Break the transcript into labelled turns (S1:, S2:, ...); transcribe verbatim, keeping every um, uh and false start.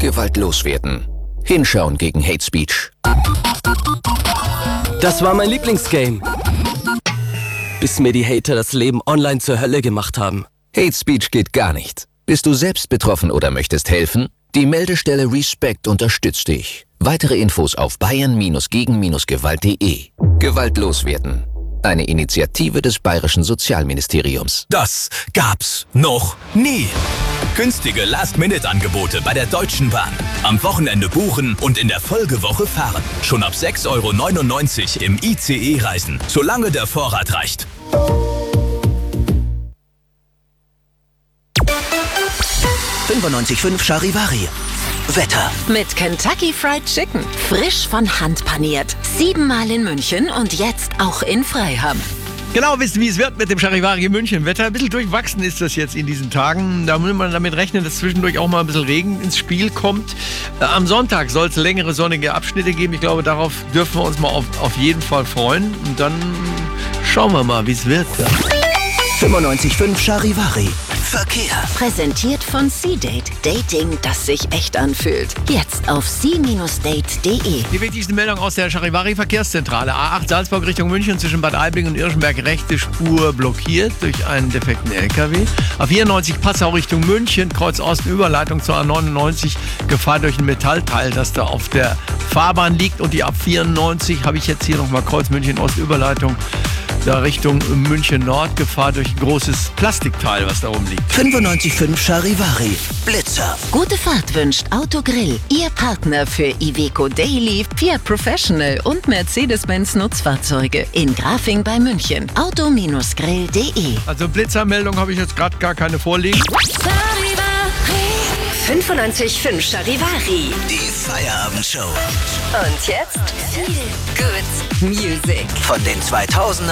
S1: Gewalt loswerden. Hinschauen gegen Hate Speech.
S2: Das war mein Lieblingsgame. Bis mir die Hater das Leben online zur Hölle gemacht haben.
S1: Hate Speech geht gar nicht. Bist du selbst betroffen oder möchtest helfen? Die Meldestelle Respect unterstützt dich. Weitere Infos auf bayern gegen gewalt punkt de. Gewalt loswerden. Eine Initiative des Bayerischen Sozialministeriums.
S3: Das gab's noch nie. Günstige Last-Minute-Angebote bei der Deutschen Bahn. Am Wochenende buchen und in der Folgewoche fahren. Schon ab sechs Euro neunundneunzig im I C E reisen, solange der Vorrat reicht.
S4: fünfundneunzig Komma fünf Charivari. Wetter.
S5: Mit Kentucky Fried Chicken. Frisch von Hand paniert. Siebenmal in München und jetzt auch in Freiham.
S6: Genau wissen, wie es wird mit dem Charivari München. Wetter ein bisschen durchwachsen ist das jetzt in diesen Tagen. Da muss man damit rechnen, dass zwischendurch auch mal ein bisschen Regen ins Spiel kommt. Äh, am Sonntag soll es längere sonnige Abschnitte geben. Ich glaube, darauf dürfen wir uns mal auf, auf jeden Fall freuen. Und dann schauen wir mal, wie es wird.
S4: fünfundneunzig Komma fünf Charivari. Verkehr.
S5: Präsentiert von C-Date. Dating, das sich echt anfühlt. Jetzt auf c Date punkt de.
S6: Die wichtigste Meldung aus der Charivari-Verkehrszentrale. A acht Salzburg Richtung München zwischen Bad Aibling und Irschenberg. Rechte Spur blockiert durch einen defekten L K W. A vierundneunzig Passau Richtung München. Kreuz Osten Überleitung zur A neunundneunzig. Gefahr durch ein Metallteil, das da auf der Fahrbahn liegt. Und die A vierundneunzig habe ich jetzt hier nochmal Kreuz München Ost Überleitung. Da Richtung München Nord, Gefahr durch ein großes Plastikteil, was da oben liegt.
S4: fünfundneunzig Komma fünf Charivari. Blitzer.
S5: Gute Fahrt wünscht Autogrill. Ihr Partner für Iveco Daily, Fiat Professional und Mercedes-Benz Nutzfahrzeuge. In Grafing bei München. auto grill punkt de.
S6: Also Blitzermeldung habe ich jetzt gerade gar keine vorliegen.
S5: fünfundneunzig Komma fünf Charivari.
S4: Die Feierabendshow.
S5: Und jetzt viel Good Music.
S4: Von den zweitausender